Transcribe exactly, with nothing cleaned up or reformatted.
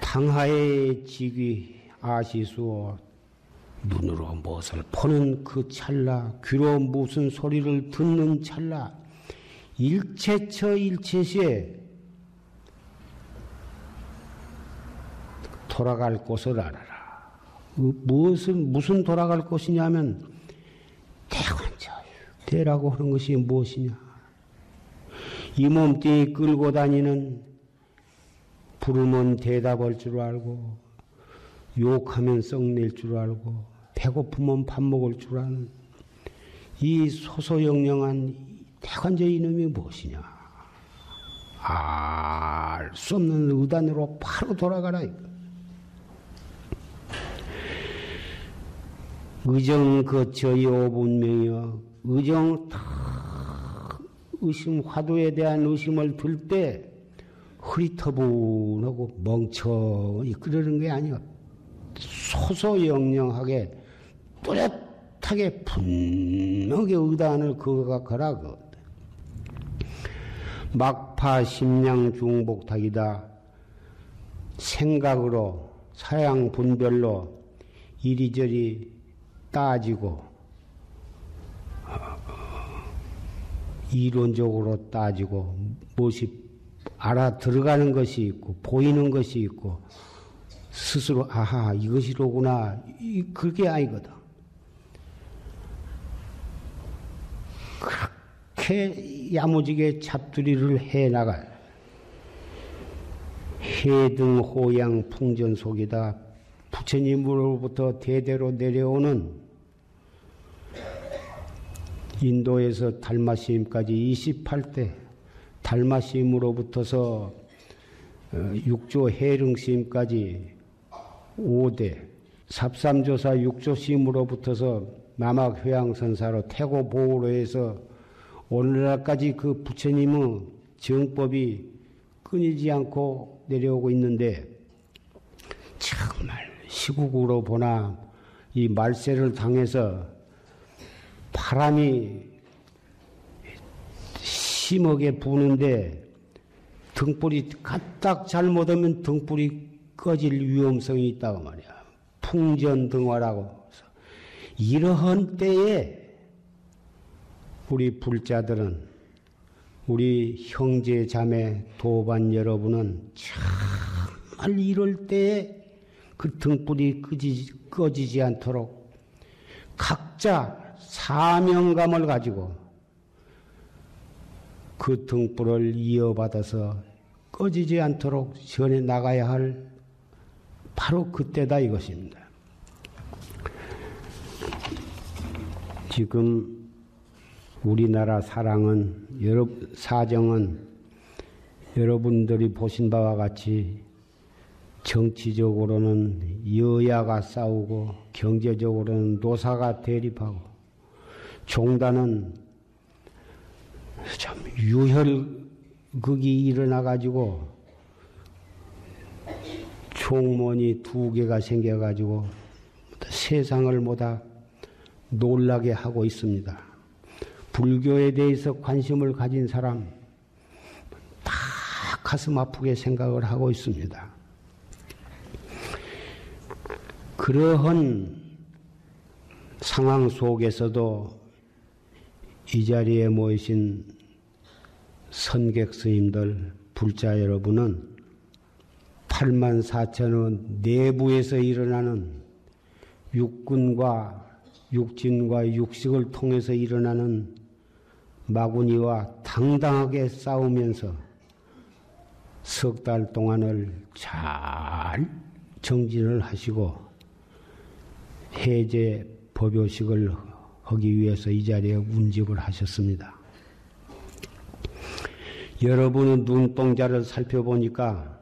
상하의 직위 아시수어 눈으로 무엇을 보는 그 찰나, 귀로 무슨 소리를 듣는 찰나, 일체처 일체시에 돌아갈 곳을 알아라. 무엇은, 무슨 돌아갈 곳이냐면 대관절, 대라고 하는 것이 무엇이냐. 이 몸뚱이 끌고 다니는 부르면 대답할 줄 알고, 욕하면 썩낼 줄 알고, 배고프면 밥 먹을 줄 아는 이 소소영령한 대관절 이놈이 무엇이냐. 알 수 없는 의단으로 바로 돌아가라. 의정 거쳐요 분명이여. 의정 탁 의심 화두에 대한 의심을 들 때 흐리터분하고 멍청이 그러는 게 아니야. 소소영령하게 뚜렷하게 분명하게 의단을 그어가거라. 막파 심량 중복탁이다. 생각으로 사양 분별로 이리저리 따지고 이론적으로 따지고 무엇이 알아 들어가는 것이 있고 보이는 것이 있고 스스로 아하 이것이로구나 그게 아니거든. 그렇게 야무지게 잡두리를 해나갈 해등호양 풍전 속이다. 부처님으로부터 대대로 내려오는 인도에서 달마스님까지 이십팔 대, 달마스님으로부터서 육조 해릉스님까지 오 대, 삽삼조사 육조스님으로부터서 남학회양선사로 태고보호로 해서 오늘날까지 그 부처님의 정법이 끊이지 않고 내려오고 있는데 정말 시국으로 보나 이 말세를 당해서 바람이 심하게 부는데 등불이 까딱 잘못하면 등불이 꺼질 위험성이 있다고 말이야. 풍전등화라고. 이러한 때에 우리 불자들은 우리 형제 자매 도반 여러분은 정말 이럴 때에 그 등불이 꺼지지, 꺼지지 않도록 각자 사명감을 가지고 그 등불을 이어받아서 꺼지지 않도록 전해 나가야 할 바로 그때다 이것입니다. 지금 우리나라 사랑은, 여러, 사정은 여러분들이 보신 바와 같이 정치적으로는 여야가 싸우고 경제적으로는 노사가 대립하고 종단은 참 유혈극이 일어나가지고 종문이 두 개가 생겨가지고 세상을 모두 놀라게 하고 있습니다. 불교에 대해서 관심을 가진 사람 다 가슴 아프게 생각을 하고 있습니다. 그러한 상황 속에서도 이 자리에 모이신 선객 스님들, 불자 여러분은 팔만 사천의 내부에서 일어나는 육군과 육진과 육식을 통해서 일어나는 마구니와 당당하게 싸우면서 석 달 동안을 잘 정진을 하시고 해제 법요식을 하기 위해서 이 자리에 운집을 하셨습니다. 여러분의 눈동자를 살펴보니까